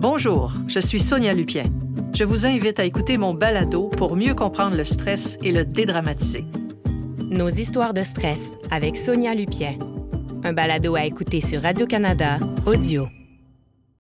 Bonjour, je suis Sonia Lupien. Je vous invite à écouter mon balado pour mieux comprendre le stress et le dédramatiser. Nos histoires de stress avec Sonia Lupien. Un balado à écouter sur Radio-Canada, audio.